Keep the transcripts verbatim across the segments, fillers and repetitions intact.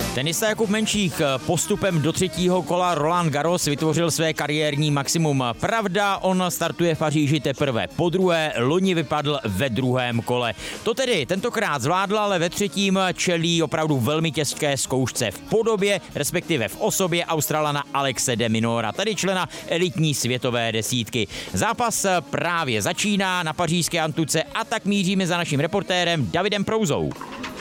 Tenista Jakub Menčík postupem do třetího kola Roland Garros vytvořil své kariérní maximum. Pravda, on startuje v Paříži teprve po druhé, loni vypadl ve druhém kole. To tedy tentokrát zvládl, ale ve třetím čelí opravdu velmi těžké zkoušce v podobě, respektive v osobě Australana Alexe de Minaura, tedy člena elitní světové desítky. Zápas právě začíná na pařížské antuce a tak míříme za naším reportérem Davidem Prouzou.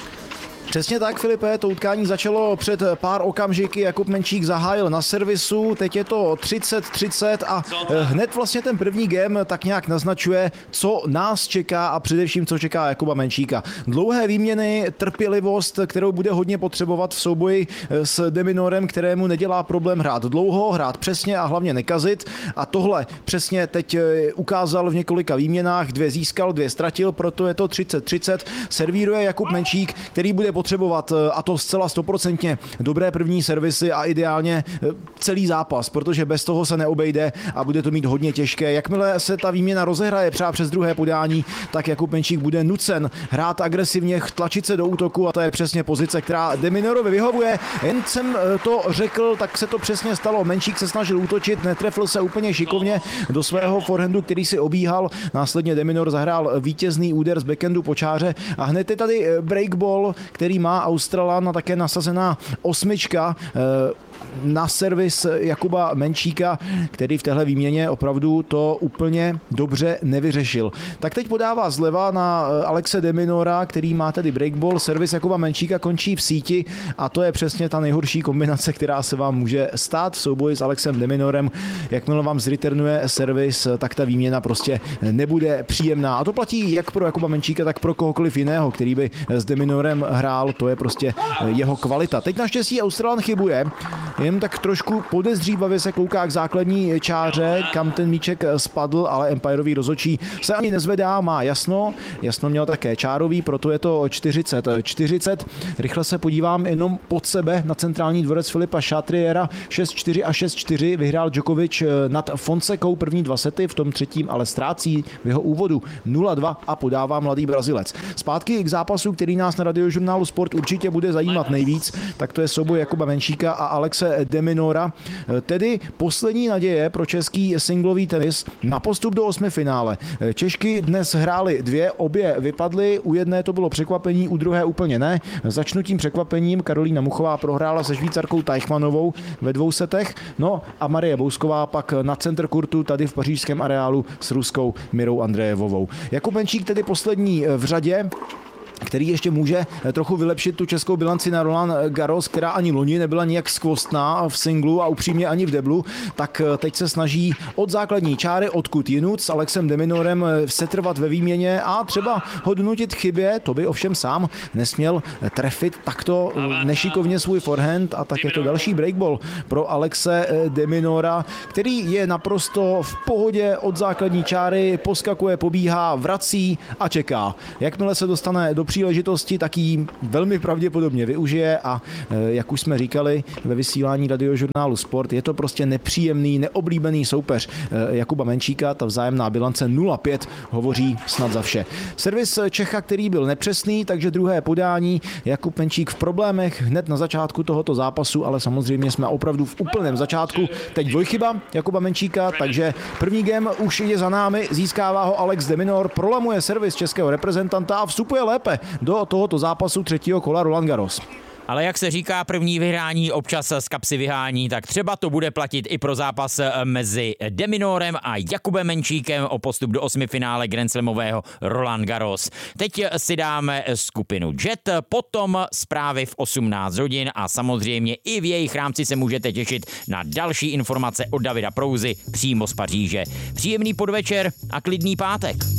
Přesně tak, Filipe, to utkání začalo před pár okamžiky, Jakub Menčík zahájil na servisu, teď je to třicet třicet a hned vlastně ten první game tak nějak naznačuje, co nás čeká a především, co čeká Jakuba Menčíka. Dlouhé výměny, trpělivost, kterou bude hodně potřebovat v souboji s de Minaurem, kterému nedělá problém hrát dlouho, hrát přesně a hlavně nekazit. A tohle přesně teď ukázal v několika výměnách, dvě získal, dvě ztratil, proto je to třicet třicet. Servíruje Jakub Menčík, který bude potřebovat, a to zcela stoprocentně, dobré první servisy a ideálně celý zápas, protože bez toho se neobejde a bude to mít hodně těžké. Jakmile se ta výměna rozehraje třeba přes druhé podání, tak Jakub Menčík bude nucen hrát agresivně, tlačit se do útoku a to je přesně pozice, která de Minaurovi vyhovuje. Jen jsem to řekl, tak se to přesně stalo. Menčík se snažil útočit, netrefil se úplně šikovně do svého forehandu, který si obíhal. Následně de Minaur zahrál vítězný úder z backhandu po čáře a hned je tady breakball, který má Australan a také nasazená osmička na servis Jakuba Menčíka, který v téhle výměně opravdu to úplně dobře nevyřešil. Tak teď podává zleva na Alexe de Minaura, který má tedy breakball, servis Jakuba Menčíka končí v síti a to je přesně ta nejhorší kombinace, která se vám může stát v souboji s Alexem de Minaurem. Jakmile vám zreturnuje servis, tak ta výměna prostě nebude příjemná. A to platí jak pro Jakuba Menčíka, tak pro kohokoliv jiného, který by s de Minaurem hrál, to je prostě jeho kvalita. Teď naštěstí Australan chybuje, jen tak trošku podezřívavě se kouká k základní čáře, kam ten míček spadl, ale empirový rozhodčí se ani nezvedá, má jasno. Jasno měl také čárový, proto je to čtyřicet čtyřicet. Rychle se podívám jenom pod sebe na centrální dvorec Filipa Chatriera. šest čtyři a šest čtyři vyhrál Djokovic nad Fonsecou první dva sety, v tom třetím ale ztrácí v jeho úvodu nula dva a podává mladý Brazilec. Zpátky k zápasu, který nás na Radiožurnálu Sport určitě bude zajímat nejvíc, tak to je souboj Jakuba Menčíka a Alexe de Minaura, tedy poslední naděje pro český singlový tenis na postup do osmifinále. Češky dnes hrály dvě, obě vypadly, u jedné to bylo překvapení, u druhé úplně ne. Začnu tím překvapením, Karolína Muchová prohrála se Švýcarkou Teichmannovou ve dvou setech, no a Marie Bousková pak na center kurtu tady v pařížském areálu s ruskou Mirou Andrejevovou. Jakub Menčík tedy poslední v řadě, který ještě může trochu vylepšit tu českou bilanci na Roland Garros, která ani loni nebyla nijak skvostná v singlu a upřímně ani v deblu, tak teď se snaží od základní čáry, odkud jinut, s Alexem de Minaurem setrvat ve výměně a třeba ho donutit chybě, to by ovšem sám nesměl trefit takto nešikovně svůj forehand a tak je to další breakball pro Alexe de Minaura, který je naprosto v pohodě od základní čáry, poskakuje, pobíhá, vrací a čeká. Jakmile se dostane do příležitosti, tak ji velmi pravděpodobně využije a jak už jsme říkali ve vysílání Radiožurnálu Sport, je to prostě nepříjemný, neoblíbený soupeř Jakuba Menčíka, ta vzájemná bilance nula pět hovoří snad za vše. Servis Čecha, který byl nepřesný, takže druhé podání, Jakub Menčík v problémech hned na začátku tohoto zápasu, ale samozřejmě jsme opravdu v úplném začátku. Teď dvojchyba Jakuba Menčíka, takže první game už je za námi, získává ho Alex de Minaur, prolamuje servis českého reprezentanta a vstupuje lépe do tohoto zápasu třetího kola Roland Garros. Ale jak se říká, první vyhrání občas z kapsy vyhání, tak třeba to bude platit i pro zápas mezi de Minaurem a Jakubem Menčíkem o postup do osmifinále grandslamového Roland Garros. Teď si dáme skupinu Jet, potom zprávy v osmnáct hodin a samozřejmě i v jejich rámci se můžete těšit na další informace od Davida Prouzy přímo z Paříže. Příjemný podvečer a klidný pátek.